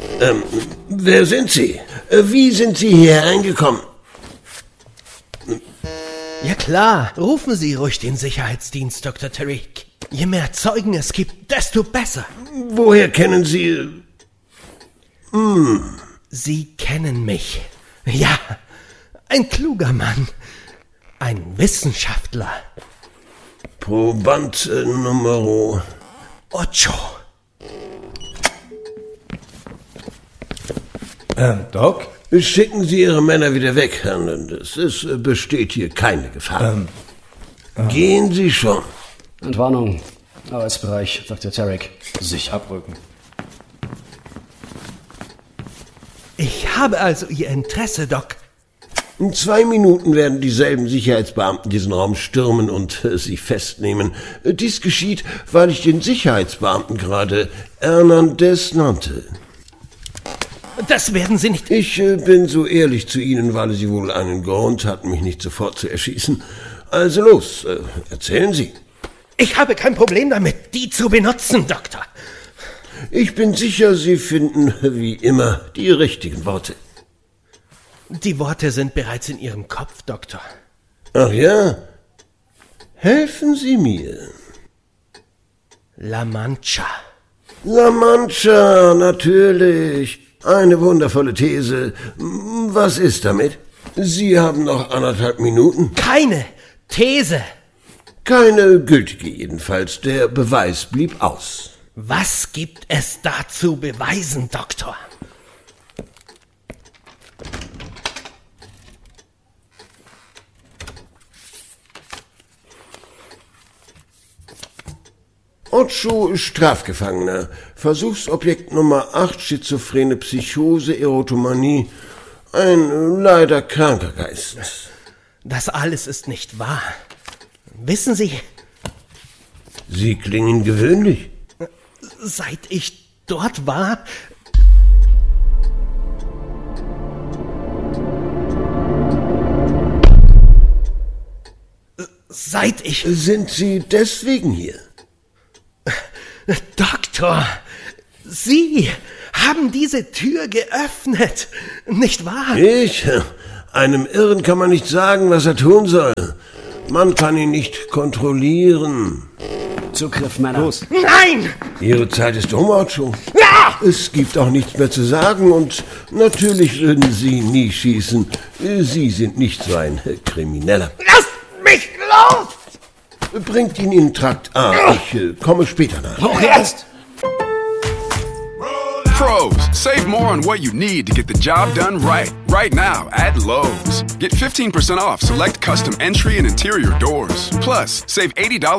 Wer sind Sie? Wie sind Sie hier reingekommen? Ja klar, rufen Sie ruhig den Sicherheitsdienst, Dr. Tariq. Je mehr Zeugen es gibt, desto besser. Woher kennen Sie... Sie kennen mich. Ja, ein kluger Mann. Ein Wissenschaftler. Proband Nummer 8. Doc? Schicken Sie Ihre Männer wieder weg, Herr Mendes. Es besteht hier keine Gefahr. Gehen Sie schon. Entwarnung. Arbeitsbereich, Dr. Tariq. Sich abrücken. Ich habe also Ihr Interesse, Doc. In 2 Minuten werden dieselben Sicherheitsbeamten diesen Raum stürmen und Sie festnehmen. Dies geschieht, weil ich den Sicherheitsbeamten gerade Hernandez nannte. Das werden Sie nicht... Ich bin so ehrlich zu Ihnen, weil Sie wohl einen Grund hatten, mich nicht sofort zu erschießen. Also los, erzählen Sie. Ich habe kein Problem damit, die zu benutzen, Doktor. Ich bin sicher, Sie finden, wie immer, die richtigen Worte. Die Worte sind bereits in Ihrem Kopf, Doktor. Ach ja? Helfen Sie mir. La Mancha. La Mancha, natürlich. Eine wundervolle These. Was ist damit? Sie haben noch 1,5 Minuten. Keine These. Keine gültige jedenfalls. Der Beweis blieb aus. Was gibt es da zu beweisen, Doktor? Ocho ist Strafgefangener. Versuchsobjekt Nummer 8, schizophrene Psychose, Erotomanie. Ein leider kranker Geist. Das alles ist nicht wahr. Wissen Sie, Sie klingen gewöhnlich. seit ich dort war... Sind Sie deswegen hier? Doktor, Sie haben diese Tür geöffnet, nicht wahr? Ich? Einem Irren kann man nicht sagen, was er tun soll. Man kann ihn nicht kontrollieren. Zugriff, Männer. Los. Nein! Ihre Zeit ist um, Ocho. Ja! Es gibt auch nichts mehr zu sagen und natürlich würden Sie nie schießen. Sie sind nicht so ein Krimineller. Lasst mich los! Bringt ihn in Trakt A. Ich komme später nach. Hoch jetzt! Pros, save more on what you need to get the job done right. Right now at Lowe's. Get 15% off select custom entry and interior doors. Plus, save $80